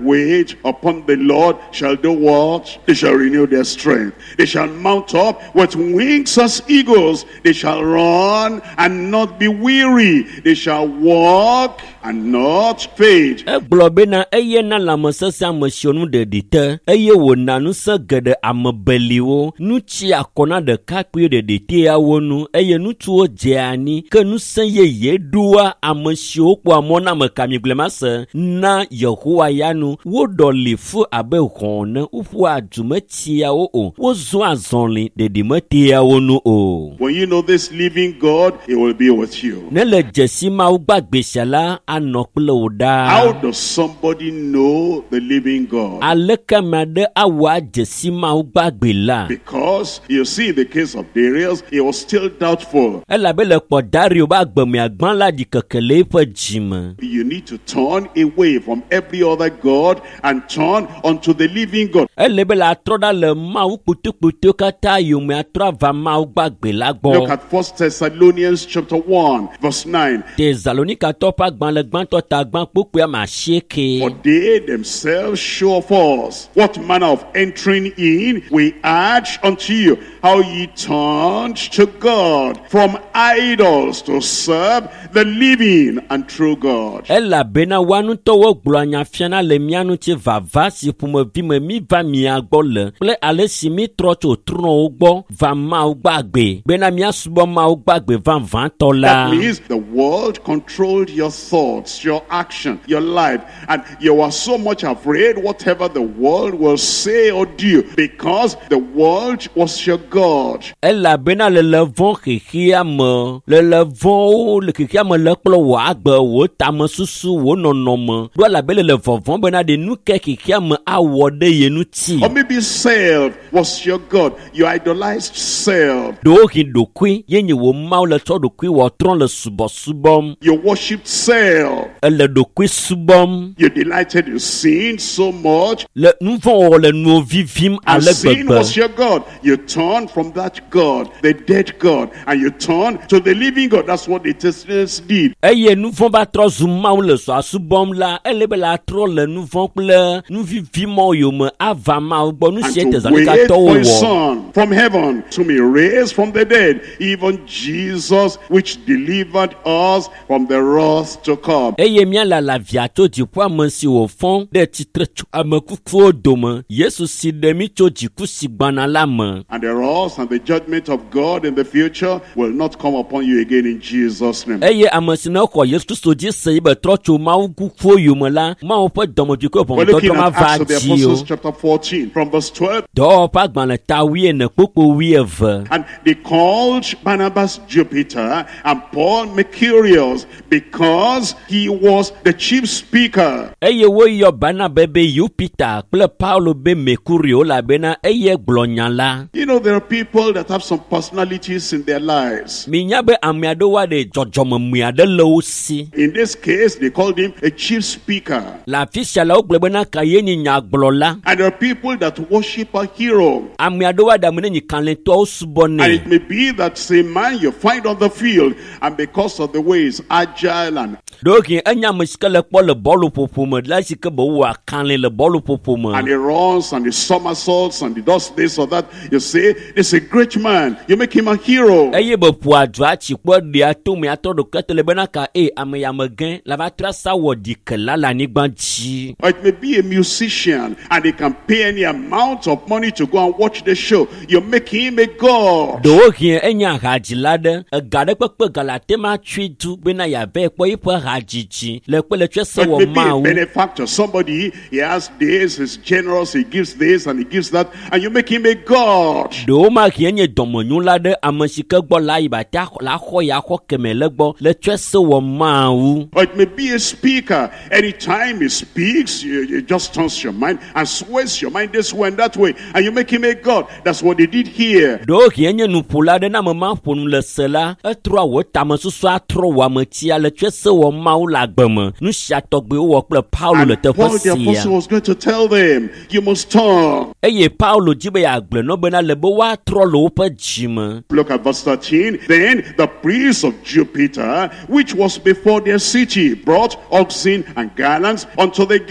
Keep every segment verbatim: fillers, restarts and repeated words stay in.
wait upon the Lord shall do what? They shall renew their strength. They shall mount up with wings as eagles. They shall run and not be weary. They shall walk and not faint. Eglobena eye na lamosese amesionu de dite eye wona nu se gede amebeliwo nu chi akona de kakui de dite awonu eye nu tuo jeani ke nu se ye dua amesio po amona mekamiglema se na Yehowa yanu wo doli fu abe hone ufu adumetia o wo zo azonli de dimetia wonu o. When you know this living God, he will be with you. Ne le jesima ugbagbesia anokloda. How does somebody know the living God? Alekamade awa jesima ugbagbela. Because you see the case of Darius, he was still doubtful. Elabele podario ba gbemi agban la di kekele pe jima. You need to turn away from every other God and turn unto the living God. Elebele atroda le ma ukutukutu kata yume atra va ma ugbagbela gbo. Look at First Thessalonians chapter one verse nine. Thessalonica topa gban le gban to ta gban popo ma sheke. For they themselves show us what manner of entering in we urge unto you, how ye turned to God from idols to serve the living and true God. Ella bena wanu towo glanya fiana le mianu che vava si pumo vime mi va mi agbole ple ale si mi trocho truno ugbo va ma ugbagbe bena mi asubo ma ugbagbe van van tola. That means the world controlled your thoughts, your action, your life, and you are so much afraid whatever the world will say or do, because the world was your God. Ella bena le levon kikia mo le levon le kikia mo le klo wa agbe wo tam susu wo nonomo do la bele le vovon bena de nu ke kikia mo awode yenu ti. Or maybe self was your God. You idolized self. Do ki do kwi yenye wo ma le to do kwi wo tron le subo subom. You worshipped self. Le do kwi subom. You delighted in sin so much. Le nou von le nou vivim And ale sin bebe. was your God. You turned from that God, the dead God, and you turned to the living God. That's what the Thessalonians did. Eye nou von ba tro zuma le so asubom la elebe la tro le nou von ple nou vivim yo me avama bo nou And siete to zalika wait to for his wo. son from heaven to be raised from the dead, even Jesus, which delivered us from the wrath to come. Eye mia la la viato di kwa mensi au fond de titre chu amekufu dome Yesu si demi cho di kusi gbana la me. And the wrath and the judgment of God in the future will not come upon you again in Jesus' name. Eye amasina ko Yesu Kristo di se be tro chu ma ugu fo yo me la ma o pe domo di ko pon We're to looking ma at va Acts of the ji o. Apostles chapter fourteen from verse twelve. Do pa gbana ta wi ne popo wi eve. And they called Barnabas Jupiter and Paul Mercurius, because he was the chief speaker. Eye wo yo bana bebe Jupiter ple Paulo be Mercurio la bena eye glonya la. You know, there are people that have some personalities in their lives. Minya be amiado wa de jojomo miade lo si. In this case, they called him a chief speaker. La fisha la ogle bena kaye ni nyaglola. And there are people that worship a hero. Amiado wa da mene ni kanle to And subone. it may be that same man you find on the field, and because of the way he's agile and Doki enya miskele po le bolu popo me la sike bo wa kanle le bolu popo and me. he runs and he somersaults and he does this or that, you say, this is a great man. You make him a hero. Eye be po adwa chi po dia to me ato do ketele bena ka e ame ya megen la va trasa wo di kala la ni gbanji. Or it may be a musician and he can pay any amount of money to go and watch the show. You make him a god. Doki enya hajilade gade pepe galate ma twidu bena ya be po ipo hajiji le pe le twese Or wo it may be ma a wo. benefactor. Somebody, he has this, he's generous, he gives this and he gives that, and you make him a god. Do ma kienye domonyu la de amasike gbo la iba ta la ho ya ho kemele gbo le twese wo ma wo. Or it may be a speaker. Anytime he speaks, you, you just turns your mind and sways your mind this way and that way, and you make him a god. That's what they did here. Do kienye nu pula de na mama ponu le sela etro wo tamasusu atro wa matia le twese wo ma wo la gbeme nu sha togbe wo ple Paulo le And Paul the tefosia. apostle was going to tell them, you must turn. Eye Paulo jibe ya gble no bena le bo wa tro lo pe jime. Look at verse thirteen. Then the priest of Jupiter, which was before their city, brought oxen and garlands unto the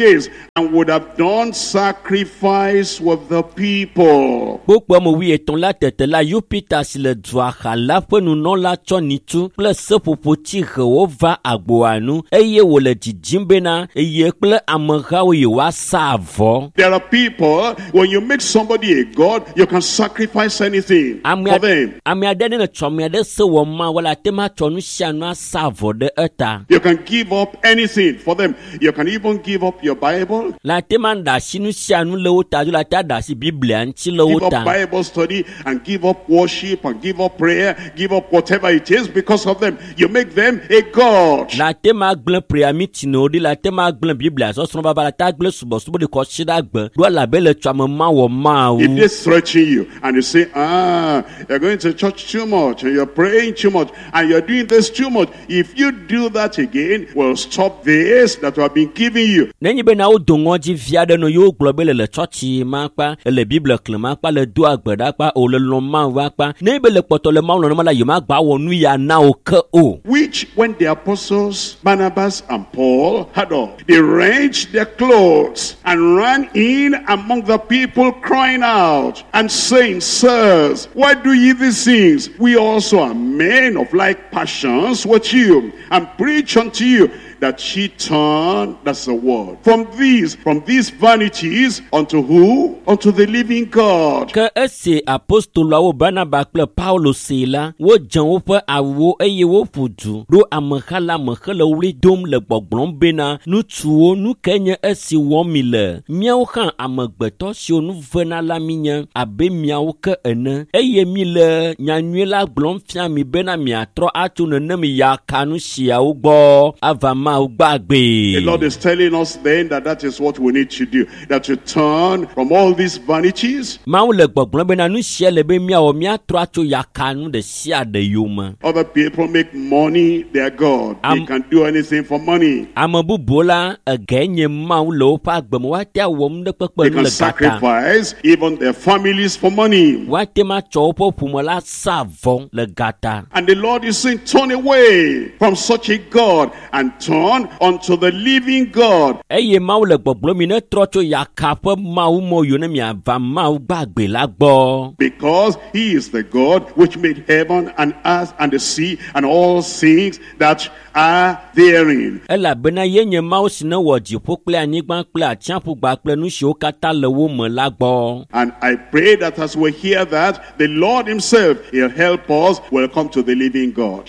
gates and would have done sacrifice with the people. Gbogbo mo wi eton la tete la Jupiter si le dua khala pe nu non la tso nitu ple sepopo ti rewo va agbo anu eye wo le jijimbe na eye ple amara wo ye wa savo. There are people, when you make somebody a god, you can sacrifice anything for them. Ami adene na chomi ade se wo ma wala tema chonu sianu savo de eta. You can give up anything for them. You can even give up your Bible. La tema da sinu sianu le uta ju la ta da si Biblia nti le Give uta. up Bible study and give up worship and give up prayer, give up whatever it is because of them. You make them a god. La tema gble prayer meeting no di la tema gble Biblia so so baba la ta gble subo subo de ko shida gbe do la be le twa ma wo ma If they threaten you and you say, ah, you're going to church too much and you're praying too much and you're doing this too much, if you do that again, we'll stop this that we have been giving you. Nenyi be na o dongo ji viade no yo glo le le church ma pa le Bible klema pa le do agbada pa o le lo ma wa pa ne be le poto le ma no ma la yo ma gba wonu ya na o ke o. Which when the apostles Barnabas and Paul had all, they wrenched their clothes and ran in among the people crying out and saying, sirs, why do ye these things? We also are men of like passions with you, and preach unto you that she turn, that's the word, from these, from these vanities unto who? Unto the living God. Ke ese apostolo wo Barnabas kple Paulo sela wo jan wo pe awo eye wo fudu do amekhala mekhala wli dom le gbogblom bena nutuo nu kenye esi wo mi le miawo kan amegbeto si onu vena la minya abe miawo ke ene eye mi le nyanyue la gblom fia mi bena miatro atu nene mi ya kanu sia wo gbo ava the Lord is telling us then that that is what we need to do, that to turn from all these vanities. Other people make money their God. They um, can do anything for money. They can sacrifice even their families for money. And the Lord is saying, turn away from such a God and turn unto the living God. Because he is the God which made heaven and earth and the sea and all things that are therein. And I pray that as we hear that, the Lord himself, he'll help us, will come to the living God.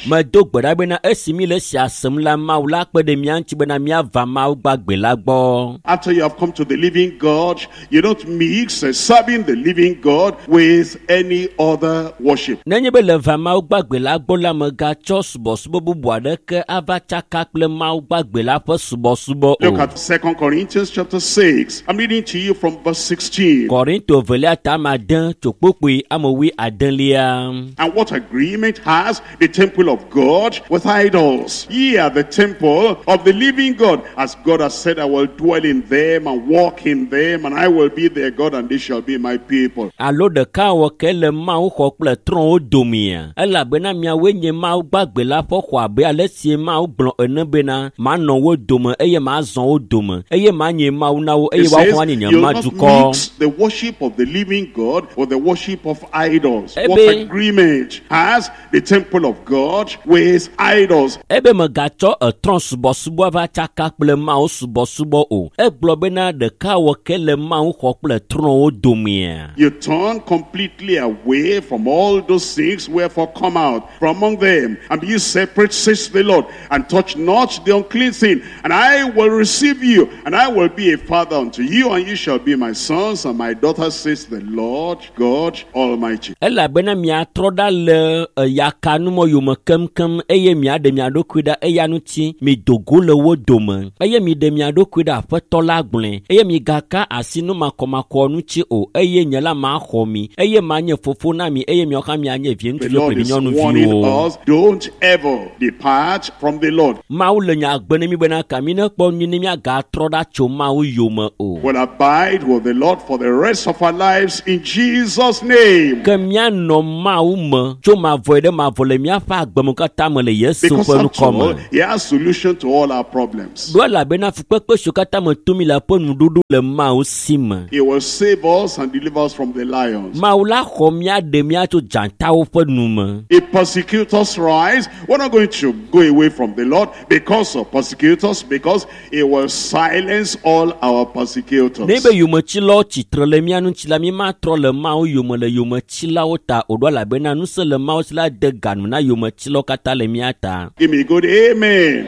After you have come to the living God, you don't mix uh, serving the living God with any other worship. Look at Second Corinthians chapter six. I'm reading to you from verse sixteen. And what agreement has the temple of God with idols? Ye are the temple of the living God, as God has said, I will dwell in them and walk in them, and I will be their God, and they shall be my people. Alo de ka wo ke le ma wo kho ple tron o domia ela bena mia we nye ma gbagbe la fo kwa be ale sie ma o gbon ene bena ma no wo dom eye ma zon o dom eye ma nye ma na wo eye wa kwa nya ma duko. The worship of the living God or the worship of idols. Ebe, what agreement has the temple of God with idols? Ebe me gacho a tron subo subo va chaka ple ma o subo subo o e glo bena de ka wo ke le ma o kho ple tron o domia. You turn completely away from all those things, wherefore come out from among them and be separate, says the Lord, and touch not the unclean thing, and I will receive you, and I will be a father unto you, and you shall be my sons and my daughters, says the Lord God Almighty. Ela bena mia troda le yakanu mo yuma kem kem eye mia de mia do kwida eya no ti mi dogo le wo dome eye mi de mia do kwida feto la gblen eye mi gaka asinu makoma ko nu chi o eye nyela ma ho mi eye ma nye fofo na mi eye mi oka mi anye vie ntu pe mi nyonu vi o. Don't ever depart from the Lord Mau le nya gbene mi bena kamine kpo nyi ni mi aga troda cho mau yome o. will abide with the Lord for the rest of our lives in Jesus' name. Ke mia no mau me cho ma voide ma vole mia fa agbemu kata me le Yesu Because pe nu after all, koma. he has solution to all our problems. Do la bena fu pepe so kata me tumi la po nu dudu le mau sima. He will save us and deliver us from the lions. Mau la kho mia de mia to janta wo pe nu me. If persecutors rise, we're not going to go away from the Lord because of persecutors, because he will silence all our persecutors. Nebe yume chilo chitre le mia nu chila mi ma tro le mau yume le yume chila o ta o do la bena nu se le mau chila de gan na yume chilo kata le mia ta. Give me a good amen.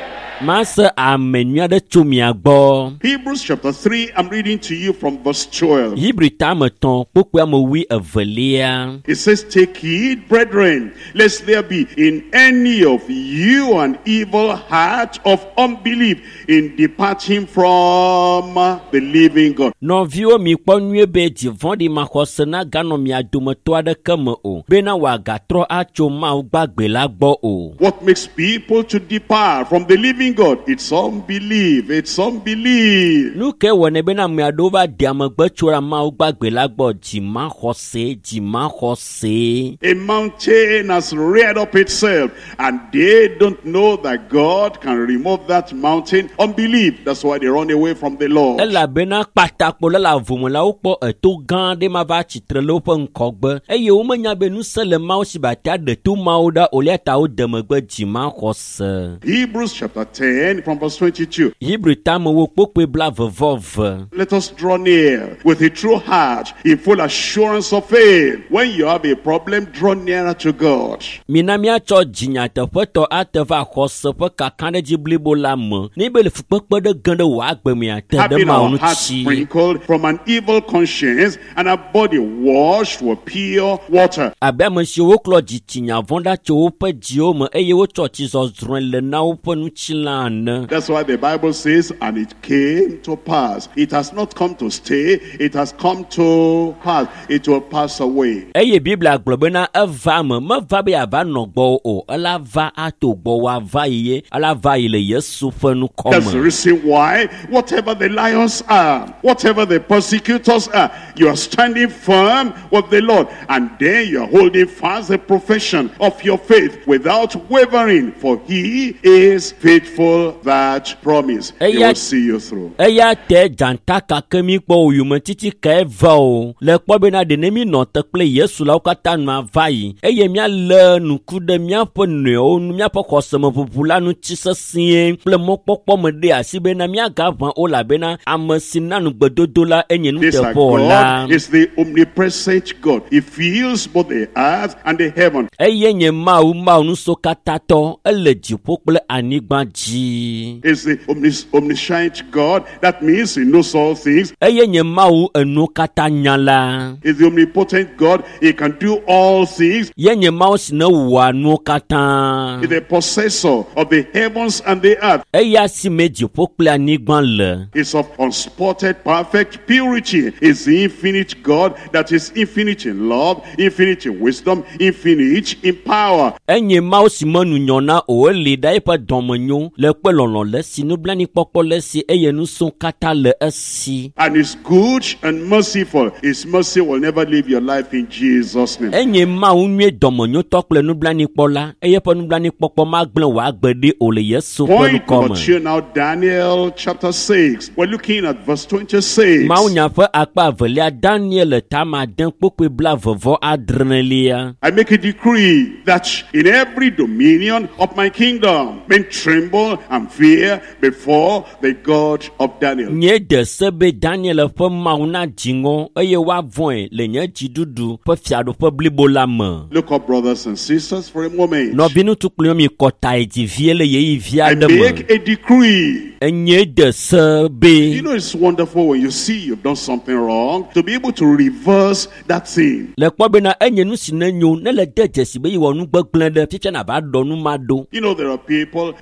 Masa amenya de chumia gbo. Hebrews chapter three, I'm reading to you from verse twelve. Hebrew time ton pokwa mo wi avelia. It says, take heed, brethren, lest there be in any of you an evil heart of unbelief in departing from the living God. No view mi kponwe be di vondi makose na gano mi adumo to ade keme o. Be na wa gatro acho ma u gbagbe la gbo o. What makes people to depart from the living God? It's unbelief. It's unbelief. Nuke wone be na mi adova diame gbe chora ma u gbagbe la gbo ji ma hose, ji ma hose. A mountain has reared up itself, and they don't know that God can remove that mountain. Unbelief. That's why they run away from the Lord. Ela be na patakpo la la vumo la u po eto gan de ma va chitre lo pe nkogbe. Eye o menya be nu se le ma o si ba ta de tu ma o da o le ta o de megbe ji ma hose. Hebrews chapter ten from verse twenty-two. Hebrew time wo pokwe bla vevov. Let us draw near with a true heart, in full assurance of faith. When you have a problem, draw nearer to God. Minamia cho jinya te poto ateva hose pe kakande jiblibo la me. Ni be le fukpekpe de gande wa gbe mi ate de Having ma our onu hearts chi. sprinkled from an evil conscience and our body washed with pure water. Abe me shi wo klo ji tinya vonda cho wo pe ji o me eye wo cho Jesus dron le na wo pe nu chi lan. That's why the Bible says, and it came to pass. It has not come to stay, it has come to pass. It will pass away. Eye Biblia gbobe na eva me me va be ava no gbo o. Ala va ato gbo wa va ye. Ala va ile Yesu fe nu That's the come. reason why, whatever the lions are, whatever the persecutors are, you are standing firm with the Lord. And then you are holding fast the profession of your faith without wavering. For he is faithful that promise. He will see you through. Eya te janta kakemi kpo uyume titi ka eva o. Le kpo be na de ne mi no te kple Yesu la ukata nu avai. Eye mia le nuku de mia po ne o nu mia po koseme pupula nu chisesie. Ple mo pokpo me de asi be na mia gavan o la be na amesina nu gbedodo la enye nu This te our po la. God is the omnipresent God. He fills both the earth and the heaven. Eye nye mau mau nu so katato ele jipo kple anigba ji. Is the omnis omniscient God. That means he knows all things. Eye nye mau enu kata nyala. Is the omnipotent God. He can do all things. Ye nye mau sine wa nu kata. Is the possessor of the heavens and the earth. Eya si me jipo kple anigba le. Is of unspotted perfect purity. Is the infinite God that is infinite in love, infinite in wisdom, infinite in power. Enye mau si menu nyona o le da ipa domenyo le pe lolon le si nu blani pokpo le si eye nu son kata le esi. And is good and merciful. His mercy will never leave your life in Jesus' name. Enye mau nwe domenyo tokle nu blani pola eye pe nu blani pokpo ma gben wa gbede o le Yesu pe nu Point number come. two now, Daniel chapter six. We're looking at verse twenty-six. Mau nya fe akpa velia Daniel ta ma den pokwe bla vovo adrenelia. I make a decree that in every dominion of my kingdom, men tremble and fear before the God of Daniel. Nye de sebe Daniel fe mau na jingo eye wa voin le nye jidudu fe fiado fe blibo la me. Look up, brothers and sisters, for a moment. No binu tukle mi kota eti viele ye I via de make me. a decree. Enye de You sebe. know, it's wonderful when you see you've done something wrong to be able to reverse that thing. Le kwa be na enye nu sinenyo ne le de jesi be yiwo nu gbegble de fiche na ba do nu ma do. You know, there are people, if they do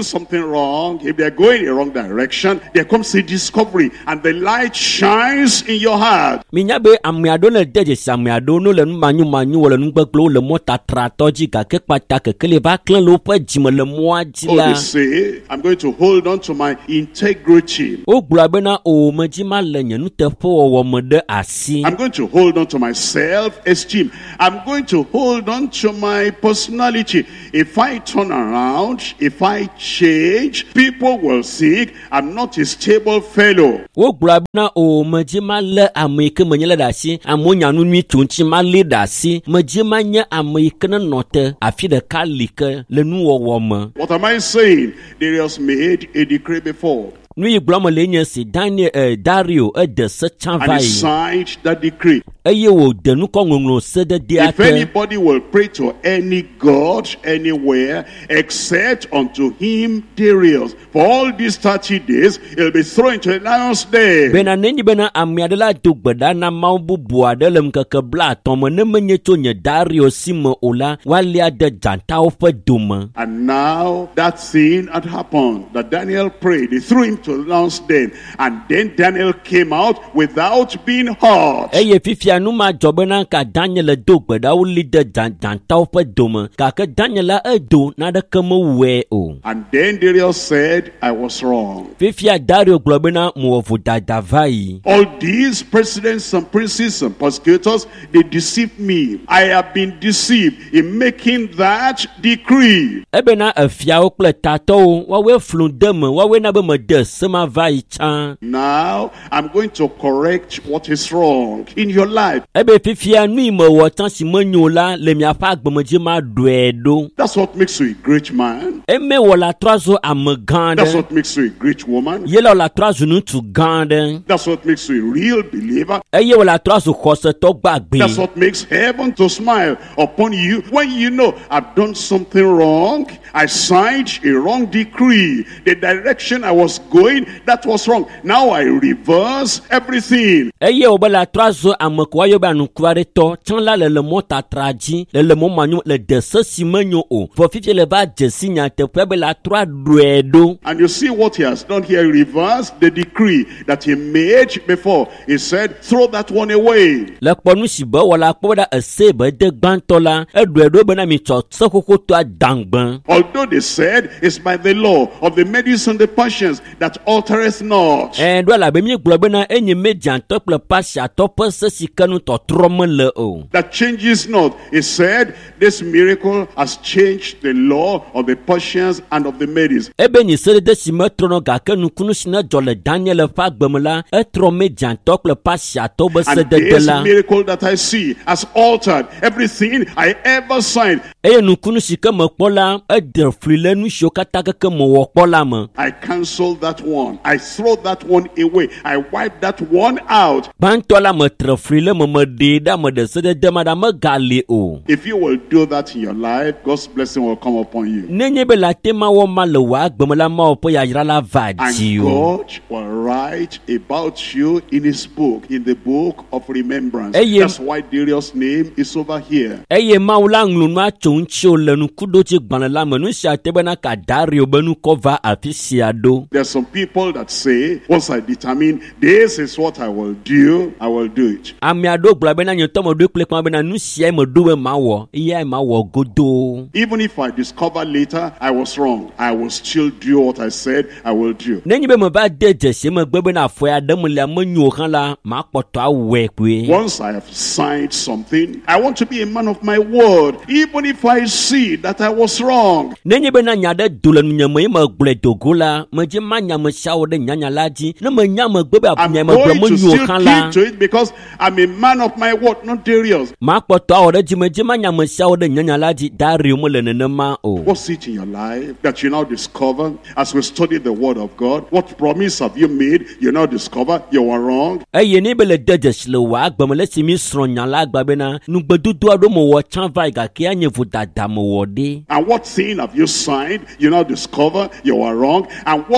something wrong, if they're going in the wrong direction, there comes a discovery and the light shines in your heart. Minyabe amiado le deje samiado no le manyu manyu wala ngbeglo le mota tratoji ka ke pata ke kele ba klan lo pe jime le moaji Oh, la. they say, I'm going to hold on to my integrity. O gbabena o majima le nyanu tefo wo mede asi. I'm going to hold on to my self-esteem. I'm going to hold on to my personality. If I turn around, if I change, people will think I'm not a stable fellow. O gbabena o majima le amike menyele dasi amonya nu nwi tunchi ma le dasi majima nya amike na note afi de kalike le nu wo wo me. What am I saying? Darius made a decree before. Nui gloma le nya si Daniel eh, Dario e de se And he chanvai. signed that decree. Eye wo de nu ko ngonglo se de If diate. anybody will pray to any god anywhere except unto him Darius, for all these thirty days, he'll be thrown into a lion's den. Bena nenyi bena amiadela dugbeda na maubu buade lem keke bla tome ne menye to nye Dario sime ola walia de janta ofe dume. And now that thing had happened, that Daniel prayed. They threw him to the lion's den. And then Daniel came out without being hurt. Eye fifia numa jobena ka Daniel dugbeda uli de janta ofe dume. Kake Daniel edo na de keme we o. And then Darius said, I was wrong. Fifia Dario globena muovu dadavai. All these presidents and princes and persecutors, they deceived me. I have been deceived in making that decree. Ebena afia okle tato wawe flundeme wawe na be me de sema vai chan. Now, I'm going to correct what is wrong in your life. Ebe fifia nui me wotan si menyola le miafa agbemeji ma dwedo. That's what makes you a great man. Eme wala trazo amegande. That's what makes you a great woman. Yela wala trazo nu tu gande. That's what makes you a real believer. Eye wala trazo kose to gbagbe. That's what makes heaven to smile upon you when you know I've done something wrong. I signed a wrong decree. The direction I was going, that was wrong. Now I reverse everything. Eye obala trazo amekwa yoba nukware to chanla le le mota traji le le mo manyu le dese si menyo o. For fifia le ba jesi nya te pebe la tra dwedo. And you see what he has done here. He reversed the decree that he made before. He said, throw that one away. Le kponu si be wala kpoda ese be de gbantola e dwedo be na mi cho sekoko to adangban. Although they said it's by the law of the Medes and the Persians that altereth not. En do la be mi glo na enye median to ple pasha to pese si kanu to trome le o. That changes not. He said this miracle has changed the law of the Persians and of the Medes. Ebe ni sere de si metrono ga kanu kunu sina jole Daniel fa gbemla e tro median to ple pasha to be se And de this la. miracle that I see has altered everything I ever signed. Eye nu kunu si ke me kpola e de frile nu sho kata ke me wo kpola me. I cancel that one. I throw that one away. I wipe that one out. Bantola me tre frile me me de da me de se de de madame gale o. If you will do that in your life, God's blessing will come upon you. Nenye be la tema wo malo wa gbemla ma opo ya yira la vaji And o. God will write about you in his book, in the book of remembrance. Hey, yeah. That's why Darius' name is over here. Eye maula nglu nu achonchi o le nu kudo ti gbanle la me nu sha te bena ka Dario be nu cover afisia do. There's some people that say, once I determine this is what I will do, I will do it. Ami ado gbla bena nyoto mo do kle kwa bena nu sia me do be ma wo. Iya ma wo godo. Even if I discover later I was wrong, I will still do what I said I will do. Nenye be me ba de je se me gbe bena fo ya de me le me nyu kan la ma poto awe kwe. Once I have signed something, I want to be a man of my word, even if I see that I was wrong. Nenye bena nya de dule nu nya me me gble dogola me je ma nya me sha wo de nya nya laji na me nya me gbe be I'm nya me going gbe me to nyu still kan la. keep to it because I'm a man of my word, not Darius. Ma poto awo de ji me je ma nya me sha wo de nya nya laji Dario mo le ne ma o. What's it in your life that you now discover as we study the word of God? What promise have you made? You now discover you were wrong. Eye ni be le de sle wa gbe me le si mi sro nya la gba be na nu gbedudu ado mo wo chan vai ga ki anye vu dada mo wo de. And what thing have you signed? You now discover you were wrong. And what uh,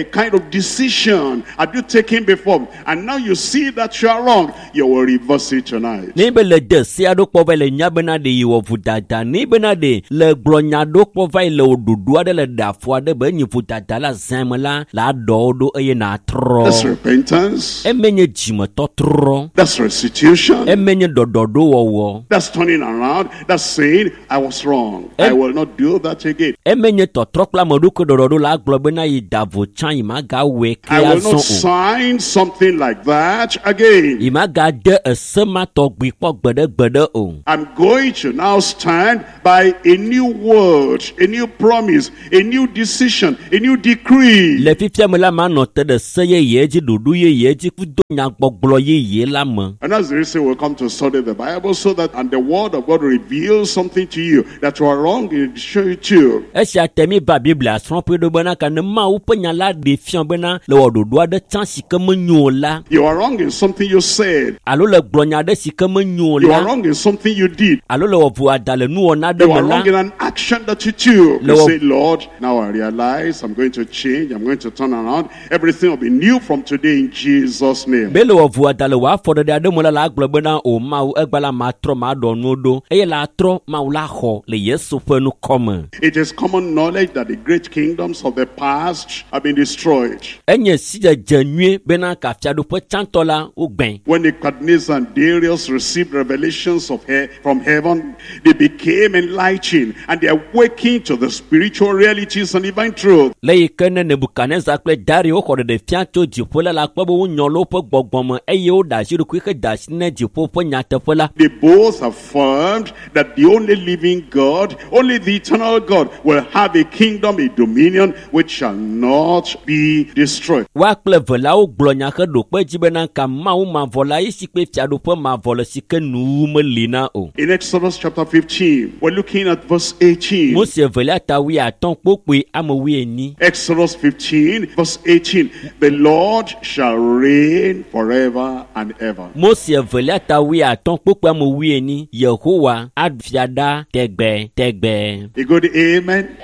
a kind of decision have you taken before, and now you see that you are wrong, you will reverse it tonight. Ni be le de sia do kpo le nya bena de yi wo vudada ni bena de le glonya do kpo vai le odudu ade le dafo ade be nyi vudada la zemla la do do eye na tro. That's repentance. E menye jimo to tro. That's restitution. E menye dododo wo wo. That's turning around. That's saying, I was wrong. E I will not do that again. E menye to tro kla modu ko dododo la glo bena yi davo chan ima ga we I will not sign something like that again. Ima ga de esema to gbi po gbede gbede o. I'm going to now stand by a new word, a new promise, a new decision, a new decree. Le fifia me la ma no te de seye ye ji dudu ye ye ji ku do nya gbogbo ye ye la mo. And that's the reason we'll come to study the Bible, so that and the word of God reveals something to you that you are wrong in show it to you. E sia temi ba Biblia son pe do bana ka ne ma u pe nya la de fian bana le wo do do de chan si ke menyo la. You are wrong in something you said. Alo le glonya de si ke menyo You are la. wrong in something you did. Alo le wo vu adale nu ona de You are la. wrong in an action that you took. You Lord. say, Lord, now I realize I'm going to change. I'm going to turn around. Everything will be new from today in Jesus' name. Be le wo vu adale wa fo de de mo la la glo bana o ma u egbala ma tro ma do nu do. E la tro ma u la ho le Yesu fe nu come. It is common knowledge that the great kingdoms of the past have been destroyed. Enye si je janue bena ka fia do pe chantola u gben. When Nebuchadnezzar and Darius received revelations of he from heaven, they became enlightened and they awakened to the spiritual realities and divine truth. Le ikene Nebuchadnezzar kle Dario ko de fia to jipo la la kpo bo nyon lo pe gbogbon eye o da shi ku ke da shi ne jipo po nya te la. They both affirmed that the only living God, only the eternal God, will have a kingdom, a dominion which shall not be destroyed. Wa kle vela o glonya ke do pe jibena ka ma u ma vola isi pe fia do pe ma vola si ke nu me lina o. In Exodus chapter fifteen, we're looking at verse eighteen. Mo se vela ta wi aton pope amo wi eni. Exodus fifteen, verse eighteen. The Lord shall reign forever and ever. Mo se vela ta wi aton pope amo wi eni. Yehowa adfiada tegbe tegbe. You go to amen.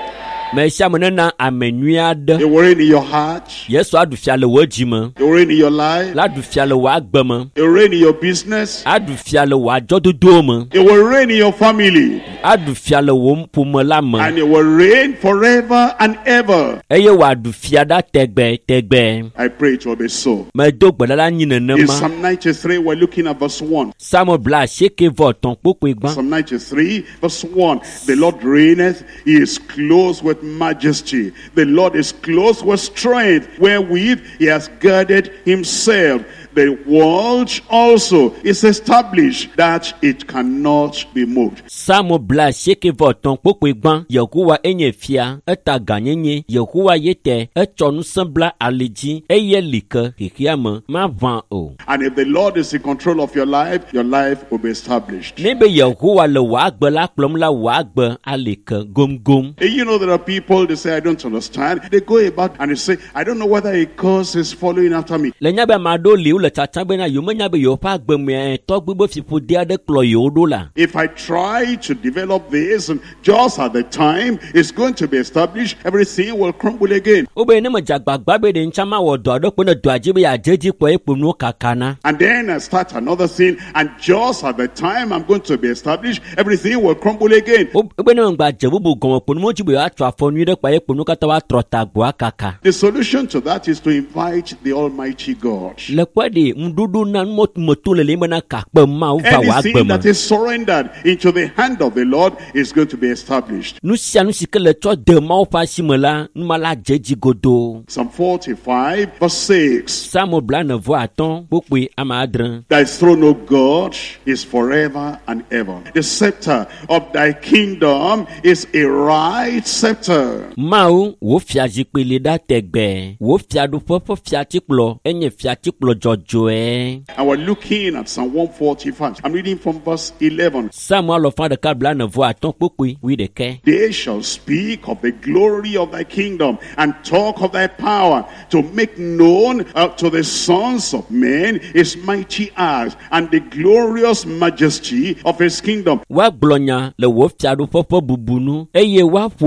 Me shamene na amenuade. You reign in your heart. Yesu adufia le wajima. You reign in your life. La adufia le wa agbema. You reign in your business. Adufia le wa jododo me. You will reign in your family. Adufia le wo mpume la me. And you will reign forever and ever. Eye wa adufia da tegbe tegbe. I pray it will be so. Me do gbedala nyine In nema. Psalm ninety-three, we're looking at verse one. Samo bla sheke vo ton popo igban. Psalm ninety-three, verse one. The Lord reigneth, he is clothed with majesty. The Lord is clothed with strength, wherewith he has girded himself. The world also is established that it cannot be moved. Samo bla sheke vo ton popo igban. Yehowa enye fia. Eta ganyenye. Yehowa yete. Etonu sembla aliji. Eye like. Hikiame. Ma van o. And if the Lord is in control of your life, your life will be established. Nebe Yehowa le wa agbe la kplom la wa agbe alike gom gom. And you know there are people, they say, I don't understand. They go about and they say, I don't know whether a curse is following after me. Le nyabe ma do liu le tata bena yo me nyabe yo pa agbe me to gbigbo fifu dia de klo yo do la. If I try to develop this and just at the time it's going to be established, everything will crumble again. Obe ne me jagbagba be de nchama wo do do pe ne do ajibe ya jeji po epu nu kakana. And then I start another thing, and just at the time I'm going to be established, everything will crumble again. Obe ne ngba jebubu gomo po nu jibe ya twa fo nu de pa epu nu kata wa trota gwa kaka. The solution to that is to invite the Almighty God. Le kwa de mdudu na mot motule le mena ka pe ma u va wa agbe Anything ma. that is surrendered into the hand of the Lord is going to be established. Nu sia nu sike le to de ma u fa simela nu mala jeji godo. Psalm forty-five, verse six. Samo bla ne vo aton popo ama adran. Thy throne, O God, is forever and ever. The scepter of thy kingdom is a right scepter. Mau wo fia jikpele da tegbe. Wo fia do popo fia tikplo. Enye fia tikplo jojo e. And we're looking at Psalm one forty-five. I'm reading from verse eleven. Samuel of the kabla ne vo aton popo we de ke. They shall speak of the glory of thy kingdom and talk of thy power, to make known uh, to the sons of men his mighty acts and the glorious majesty of his kingdom. Wa glonya le wo fia do popo bubunu. Eye wa fonu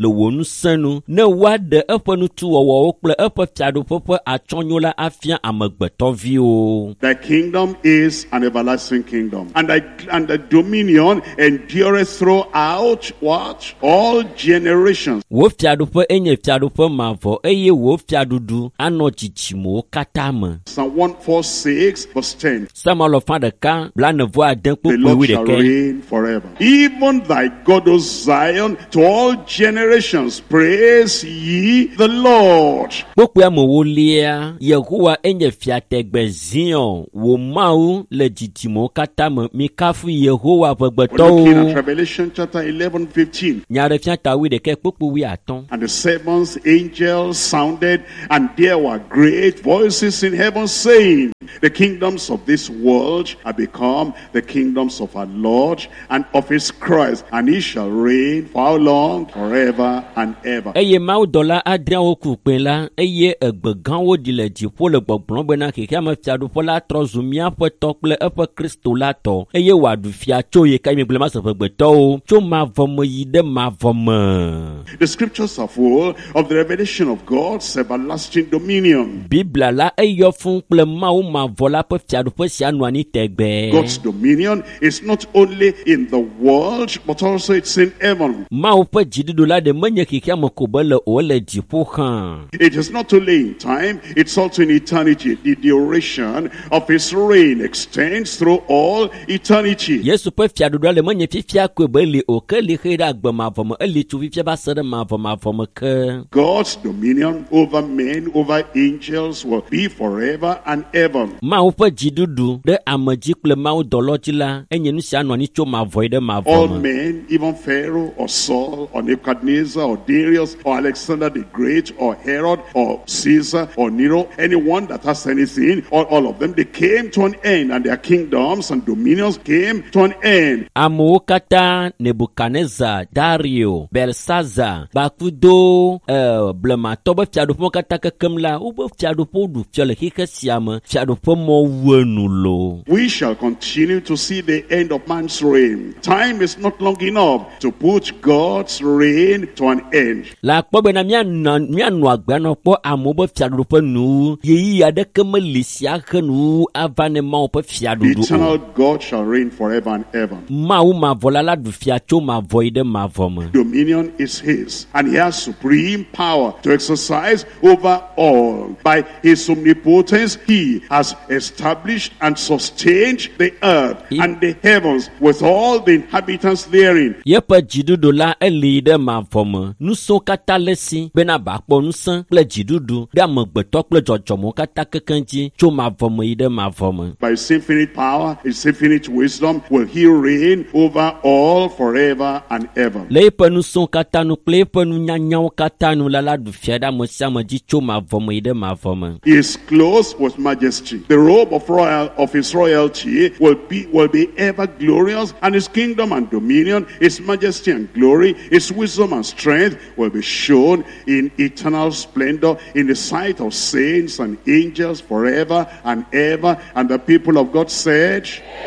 le wò nusẽnu ne woaɖe eƒe nutuwɔwɔwo kple eƒe fiaɖuƒe ƒe atsɔnyo la afia amegbetɔviwo. Thy kingdom is an everlasting kingdom, and thy and the dominion endureth throughout what? All generations. Wo fiaɖuƒe enye fiaɖuƒe mavɔ eye wo fiaɖuɖu anɔ dzidzimowo katã me. Psalm one forty-six verse ten. Samuel fa ɖeka blanevu ade The kpukpui Lord wi shall ɖeke. reign forever. Even thy God, O Zion, to all generations, praise ye the Lord. Kpukpuia me wo lia, Yehowa enye fiategbe Zion, wo Mawu le dzidzimowo katã me, mikafu Yehowa ƒe We're looking at gbetɔwo. Revelation chapter eleven fifteen. Nya ɖe fia ta wi ɖeke kpukpui wi atɔ̃. And the seventh angel sounded, and there were great voices in heaven saying, the kingdoms of this world are become the kingdoms of our Lord and of his Christ, and he shall reign for how long? Forever and ever. Eye mawudɔla adreawo ku kpẽ la, eye egbe gãwo ɖi le dziƒo le gbɔgblɔm bena xexea me fiaɖuƒe la trɔ zu míaƒe tɔ kple eƒe Kristo la tɔ, eye wòaɖu fia tso ye ka mi gblẽ ma se ƒe gbetɔwo, tso mavɔ me yi ɖe mavɔ me. The scriptures are full of the revelation of God's everlasting dominion. Biblia la eyɔ fún kple Mawu mavɔ la ƒe fiaɖuƒe sia nɔ anyi tegbe. God's dominion is not only in the world, but also it's in heaven. Mawu ƒe dziɖuɖu la ɖe menye xexea me ko be le o le dziƒo xã. It is not only in time, it's also in eternity. The duration of his reign extends through all eternity. Yesu ƒe fiaɖuɖu la le menye fifia koe be li o ke li xe ɖe agbe mavɔ me eli tso fifia va se ɖe mavɔ mavɔ me ke. God's dominion over men, over angels will be forever and ever. Mawu ƒe dziɖuɖu ɖe ame dzi kple Mawu dɔlɔ dzi la enye nu sia nɔ anyi tso mavɔ yi ɖe All mavɔ me. men, even Pharaoh or Saul or Nebuchadnezzar or Darius or Alexander the Great or Herod or Caesar or Nero, anyone that has anything, all, all of them, they came to an end, and their kingdoms and dominions came to an end. Amewo katã Nebuchadnezzar, Dario, Belshazzar, bakudo uh, blematɔ be fiaɖuƒewo katã kekem la wobe fiaɖuƒewo ɖu fia le xixe sia me. Fiaɖuƒe mɔ wu enu lo. We shall continue to see the end of man's reign. Time is not long enough to put God's reign to an end. La kpɔ bena mianɔ mianɔ agbenɔ kpɔ amewo be fiaɖuƒe nu yeyi aɖeke meli sia xe nu ava ne Mawu ƒe The fiaɖuɖu eternal o. God shall reign forever and ever. Mawu mavɔ la la ɖu fia tso mavɔ yi ɖe mavɔ me. Dominion is his, and he has supreme power to exercise over all. By his omnipotence, he has established and sustained the earth and the heavens with all the inhabitants therein. Yeƒe dziɖuɖu la eli ɖe mavɔ me. Nusẽwo katã le si bena bakpɔ nusẽ kple dziɖuɖu ɖe amegbetɔ kple dzɔdzɔmewo katã kekeŋ dzi tso mavɔ me yi ɖe mavɔ me. By his infinite power, his infinite wisdom, will he reign over all forever and ever. Le eƒe nusẽwo katã nu kple eƒe nunyanyawo katã nu la la ɖu fia ɖe ame sia ame dzi tso mavɔ me yi ɖe mavɔ me. He is clothed with majesty. The robe of royal of his royalty will be will be ever glorious, and his kingdom and dominion, his majesty and glory, his wisdom and strength will be shown in eternal splendor in the sight of saints and angels forever and ever. And the people of God said,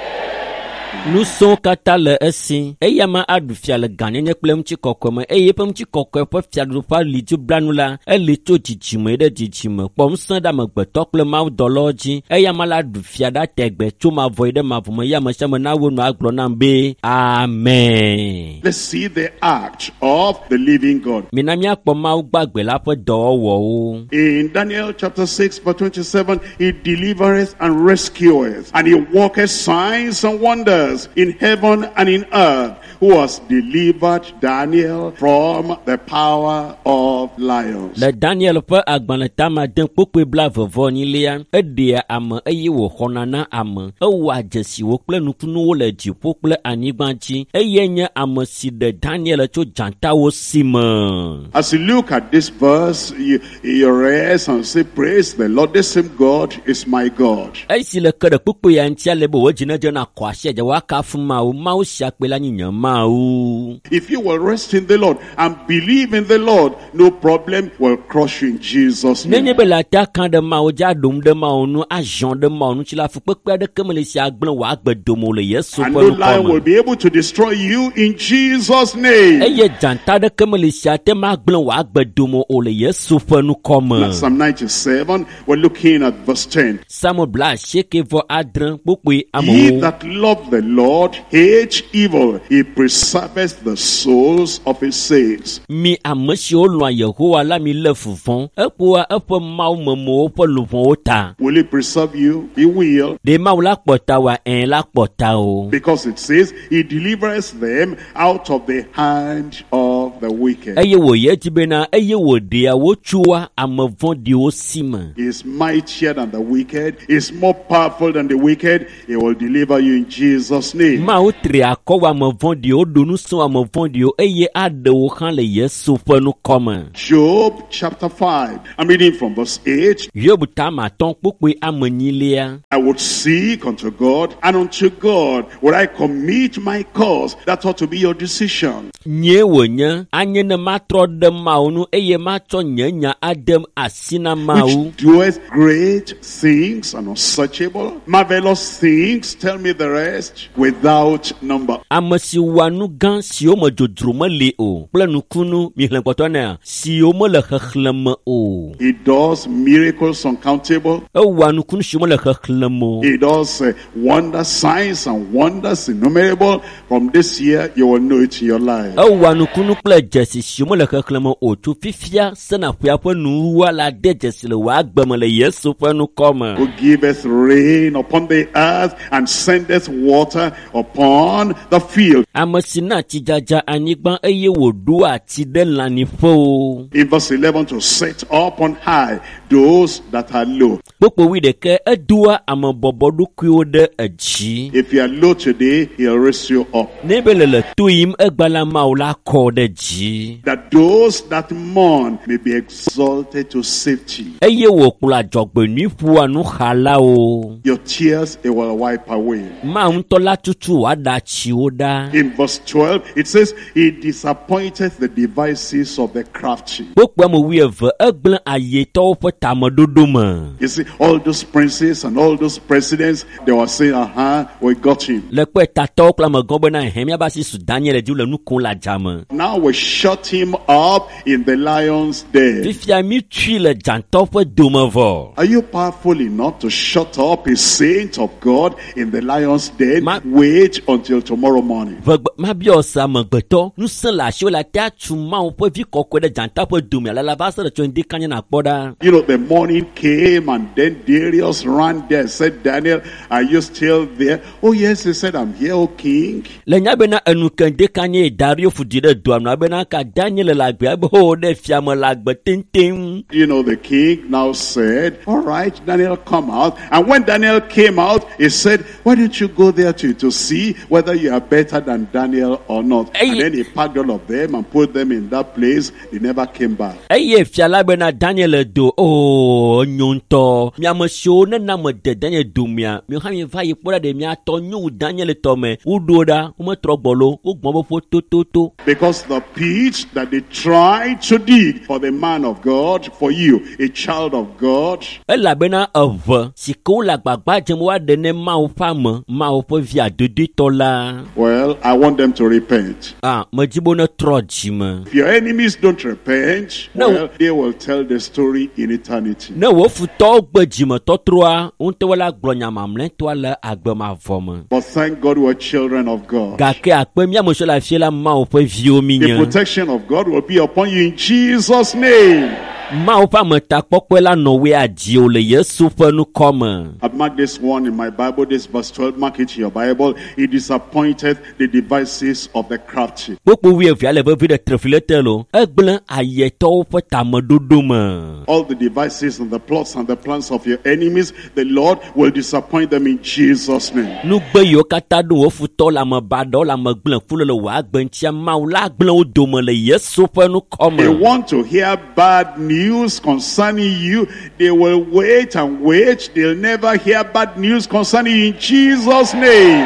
Nusẽwo katã le esi eya ma aɖu fia le gãnyenye kple ŋutikɔkɔe me eye eƒe ŋutikɔkɔe ƒe fiaɖuɖu ƒe alidziblanu la eli tso dzidzime yi ɖe dzidzime kpɔ ŋusẽ ɖe amegbetɔ kple mawudɔlawo dzi eya ma la ɖu fia ɖe tegbe tso mavɔ yi ɖe mavɔ me eye ame sia ame na wo nɔ agblɔ nam be amen. let's see the act of the living God. Mina míakpɔ Mawu gbagbe la ƒe dɔwɔwɔwo. In Daniel chapter six verse twenty-seven, he delivereth and rescueth, and he worketh signs and wonders in heaven and in earth, who has delivered Daniel from the power of lions. Le Daniel ƒe agbalẽ tama de kpokpe bla vevɔ nyilia, eɖea ame eye wòxɔna na ame, ewɔa dzesiwo kple nukunuwo le dziƒo kple anyigba dzi, eye nye ame si ɖe Daniel tso dzatawo si me. As you look at this verse, you, you rest and say, praise the Lord, the same God is my God. Esi le ke ɖe kpokpe ya ŋutia le be wo dzi ne dze na kɔ asi adze wakafu mau mau siakpela nyinya mau. If you will rest in the Lord and believe in the Lord, no problem will crush you in Jesus' name. Nenye bela ta kan de mau ja dum de mau nu agent de mau nu chila fu pekpe de kemele si agblen wa agbedomo le Yesu And pe no nu lion will koma. be able to destroy you in Jesus' name. Eye janta de kemele si ate ma agblen wa agbedomo o le Yesu pe nu koma. Psalm ninety-seven, we're looking at verse ten. Samuel bla sheke vo adren pokwe He amo. that love the Lord hates evil. He preserveth the souls of his saints. Mi amesi o lo Yehowa la mi le fufon. Epo epo mau memo po lufon ota. Will he preserve you? He will. De mau la pota wa en la pota o. Because it says, he delivers them out of the hand of the wicked. Eye wo ye tibena eye wo dia wo chua amavon di o sima. He is mightier than the wicked. He is more powerful than the wicked. He will deliver you in Jesus' name. Ma o tri akwa amavon di o donu so amavon di o eye ade wo kan le Yesu pe nu koma. Job chapter five. I'm reading from verse eight. Yobu ta ma ton pokwe amanyilia. I would seek unto God, and unto God would I commit my cause. That ought to be your decision. Nye wo nya anye ne matro de mau nu eye matro nyanya adem asina mau. Which doeth great things and unsearchable, marvelous things, tell me the rest, without number. Amasi wanu gan si o mo jodro mo le o. Pla nu kunu mi hlen kwoto na si o mo le khkhlem o. He does miracles uncountable. E wanu kunu si o mo le khkhlem o. He does uh, wonder signs and wonders innumerable. From this year, you will know it in your life. E wanu kunu pla jesi si o mo le khkhlem o tu fifia sena fia po nu wala de jesi le wa gbem le Yesu pe nu koma. Who giveth rain upon the earth and sendeth water upon the field. Amasi na ti jaja anigban eye wo do ati de lani fo. In verse eleven, to set up on high those that are low. Popo wi de ke edua amabobo du kuo de aji. If you are low today, he'll raise you up. Nebele le tuim egbala maula ko de ji. That those that mourn may be exalted to safety. Eye wo kula jogbe ni fu anu khala o. Your tears, it will wipe away. Ma untola tutu wada chi oda. In verse twelve, it says, he disappointeth the devices of the crafty. Popo mo wi eve egblen ayeto fo tamadodo ma. You see, all those princes and all those presidents, they were saying, uh-huh, we got him. Le pe tato kla me gombe na hemia ba si su Daniel di le nu kun la jama. Now we shut him up in the lion's den. Fifia mi tui le janto fo domevo. Are you powerful enough to shut up a saint of God in the lion's den? Ma- Wait until tomorrow morning. Vegbe ma bio sa me gbeto nu sen la sho la ta tu ma o po vi kokko de janta fo dome la la ba se de twen di kanya na poda. You know, the morning came and then Darius ran there and said, Daniel, are you still there? Oh yes, he said, I'm here, O king. Le nya bena enu kan de kanye Dario fu di de do na bena ka Daniel la gbe bo de fiam la gbe tintin. You know, the king now said, all right, Daniel, come out. And when Daniel came out, he said, why don't you go there to, to see whether you are better than Daniel or not? Hey. And then he packed all of them and put them in that place. They never came back. Eye fia la bena Daniel do oh nyonto mi amsho na na mo de Daniel do mia mi ha mi va yi poda de mi ato nyu Daniel to me udoda o mo trogbolo o gbon bo fo to to to. Because the pit that they tried to dig for the man of God, for you, a child of God, E la bena eve si ko la gbagba je mo wa de ne ma o fa mo ma o fo via de de to la. well, I want them to repent. Ah mo jibo na troji mo. If your enemies don't repent, No. well, they will tell the story in eternity. Ne wo fu to gbeji mo to troa on te wala gblonya mamle to la agbe ma vo mo. But thank God we're children of God. Ga ke akpe mi amso la fie la ma o fo vi o mi The nya. protection of God will be upon you in Jesus' name. Ma o pa mo ta popo la no we aji o le Yesu fe nu koma. I've marked this one in my Bible, this verse twelve. Mark it in your Bible. He disappointed the devices of the crafty. Popo wi via le vi de trefilete lo. Egblen ayeto fe tamadodo ma. All the devices and the plots and the plans of your enemies, the Lord will disappoint them in Jesus' name. Nu gbe yo kata do wo fu to la mo ba do la mo gblen fu le wa gben tia ma o la gblen o do mo le Yesu fe nu koma. They want to hear bad news concerning you. They will wait and wait. They'll never hear bad news concerning you in Jesus' name.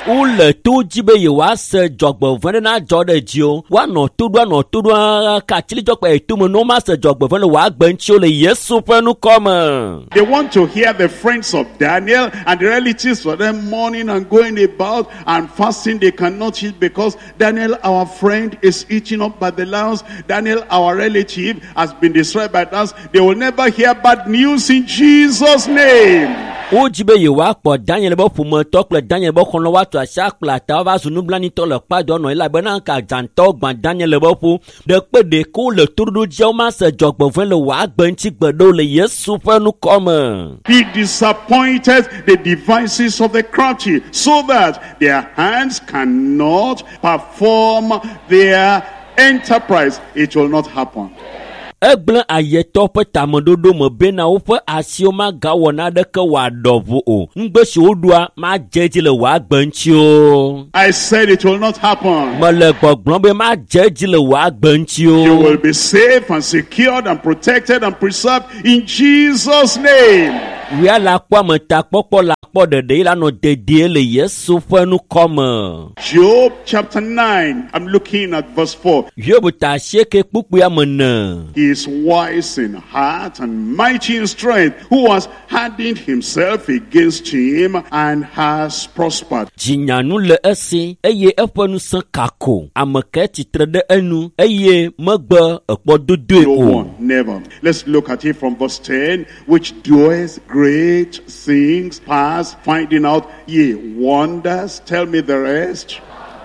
Ou le tout jibe ye wa se jogbo vende na jode jio. Wa no tudwa no tudwa ka chili jogbo e tumo no ma se jogbo vende wa gbenchi le Yesu pe nu come. They want to hear the friends of Daniel and the relatives for them mourning and going about and fasting. They cannot eat because Daniel, our friend, is eaten up by the lions. Daniel, our relative, has been destroyed by us. They will never hear bad news in Jesus' name. O jibe ye wa po Daniel bo fumo to ple Daniel bo kono wa to asha kla ta va sunu blani to le pa do no ila be na ka janto gban Daniel bo fu de pe de ko le turudu je o ma se jogbo fen le wa gban ti gbedo le Yesu fe nu come. He disappointed the devices of the crafty so that their hands cannot perform their enterprise. It will not happen. Eblen ayeto pe tamododo mo be na wo pe asioma ga wona de ke wa dovu o ngbe si odua ma jeji le wa gbanchi o. I said it will not happen. Mo le gbogbon be ma jeji le wa gbanchi o. You will be safe and secured and protected and preserved in Jesus' name. We are la kwa me ta popo la po de de la no de de le Yesu fe nu come. Job chapter nine. I'm looking at verse four. Job ta sheke pupu ya mena. He is wise in heart and mighty in strength, who has hardened himself against him and has prospered. Jinyanu le esi eye efanu san kako amake titre de enu eye magba ekpo dodo No o. one, never. Let's look at it from verse ten, which doeth great things past finding out, ye wonders. Tell me the rest.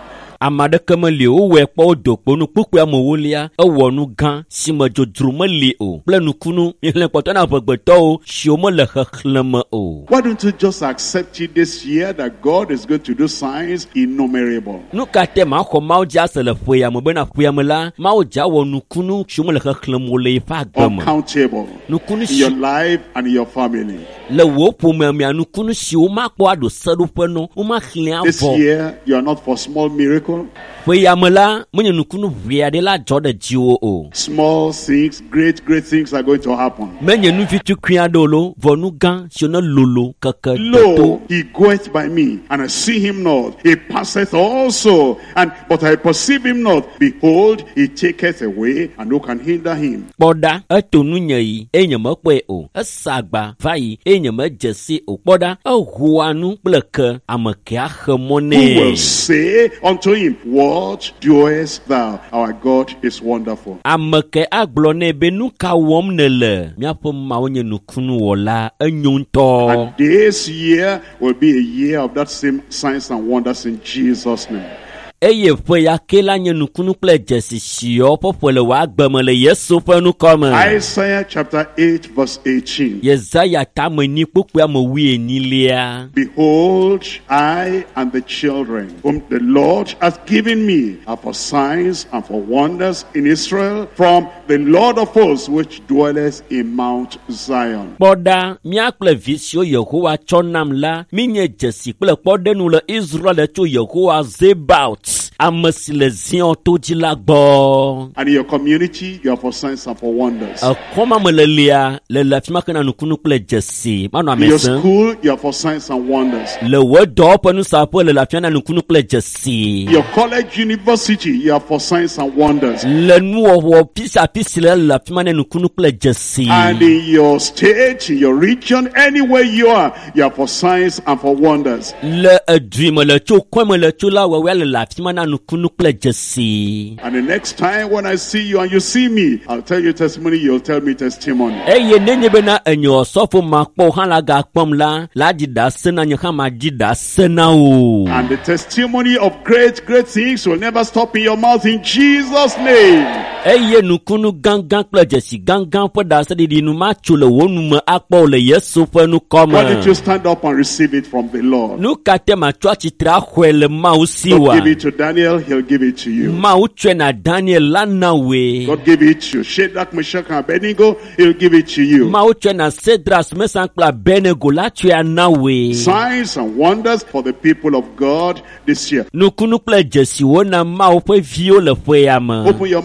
Amade kemeli o we po dokpo nu pupu amowolia ewonu gan sime jodrume li o plenu kunu ile poto na gbegbeto o siomo le khekhleme o. Why don't you just accept it this year that God is going to do signs innumerable? Nu kate ma ko ma ja se le foya mo be na foya me la ma o ja wonu kunu siomo le khekhleme le fa gbama. Uncountable Nu kunu in your life and in your family. Le wo po me me nu kunu si o ma po ado sedu pe no o ma khlian This bo. year you are not for small miracle. Foyamela munye nukunu viade la jode jiwo o. Small things, great, great things are going to happen. Menye nu fitu kriadolo vonu gan shona lolo kaka Lo, toto. he goeth by me, and I see him not. He passeth also, and but I perceive him not. Behold, he taketh away, and who can hinder him? Poda etonu nyei enyema kwe o. Esagba vai enyema jesi o. Poda ehuanu pleke amake ahemone. Who will say unto him, what doest thou? Our God is wonderful. Amake aglone benu ka wom nele. Miapo maonye nukunu wola enyunto. And this year will be a year of that same signs and wonders in Jesus' name. Eye foya kela nye nukunu ple jesi shio popole wa gbemele Yesu fe nu come. Isaiah chapter eight verse eighteen. Yesaya tameni pukwa mo wi enilia. Behold, I and the children whom the Lord hath given me are for signs and for wonders in Israel from the Lord of hosts which dwelleth in Mount Zion. Poda miakle visio Yehowa chonam la minye jesi kple podenu le Israel to Yehowa zebaut. Amasile zion tojila gbo. And in your community, you are for signs and for wonders. Akoma melelia le lafima kana nukunu kple jesi. Mano In your amesen. school, you are for signs and wonders. Le wedo penu sapo le lafima na nukunu kple jesi. Your college, university, you are for signs and wonders. Le nuo wo pisa pisile le lafima na nukunu kple jesi. And in your state, in your region, anywhere you are, you are for signs and for wonders. Le edwime le cho kweme le cho la wewe le lafima na nukunu kple jesi. And the next time when I see you and you see me, I'll tell you testimony, you'll tell me testimony. Eye nenye bena enyo sofo makpo hala ga kpom la la di da sena nye hama di da sena o. And the testimony of great, great things will never stop in your mouth in Jesus' name. Eye nukunu gangan kple jesi gangan pe da se di di nu ma cho le wonu me akpo le Yesu fe nu kome. Why don't you stand up and receive it from the Lord? Nu kate ma chwa chitra hwe le ma God usiwa. give it to Daniel, he'll give it to you. Ma uchwe na Daniel lana we. God give it to you. Shadrach, Meshach, and Abednego, he'll give it to you. Ma uchwe na Cedras mesankla Benego la chwe na we. Signs and wonders for the people of God this year. Nukunu kple jesi wona ma upe vio le fwe yama. Open your mouth and tell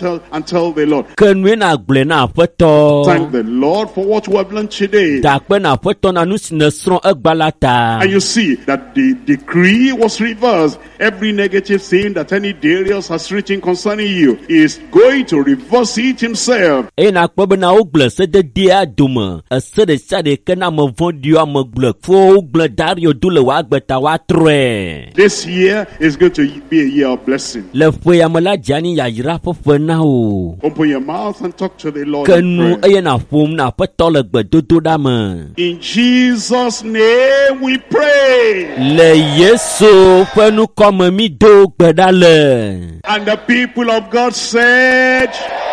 tell and tell the Lord. Ke nue na gblẽ na aƒetɔ. Thank the Lord for what we have learned today. Dakpe na aƒetɔ na nu si nesrɔ̃ egba la ta. And you see that the decree was reversed. Every negative thing that any Darius has written concerning you, he is going to reverse it himself. Eye nakpɔ be na wogblẽ sededea dome. Ese ɖe sia ɖe ke na ame vɔ̃ɖiwo ame gblẽ fo wogblẽ Dario do le woagbe ta woatrɔe. This year is going to be a year of blessing. Le ƒeame la dzani yayra ƒe ƒe na wo. Open your mouth and talk to the Lord Ke in nu prayer. eye na ƒom na aƒetɔ le gbedodoɖa me. In Jesus' name we pray. Le Yesu ƒe nukɔme mi do gbe ɖa le. And the people of God said,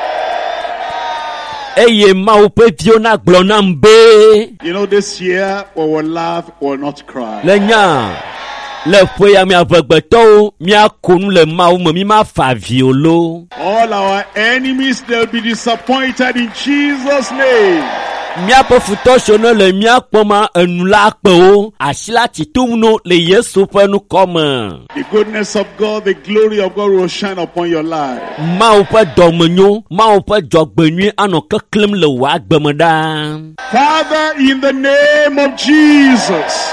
Eye Mawu ƒe viwo na gblɔ nam be. you know, this year we will laugh, we will not cry. Le nya. Le ƒea miavegbetɔwo miako nu le Mawu me mi ma fa avi o lo. All our enemies, they'll be disappointed in Jesus' name. Miaƒe futɔsiwo ne le miakpɔma enu la kpewo asi la titum no le Yesu ƒe nukɔme. The goodness of God, the glory of God will shine upon your life. Mawu ƒe dɔmenyo, Mawu ƒe dzɔgbenyui anɔ keklem le wò agbeme ɖaa. Father, in the name of Jesus,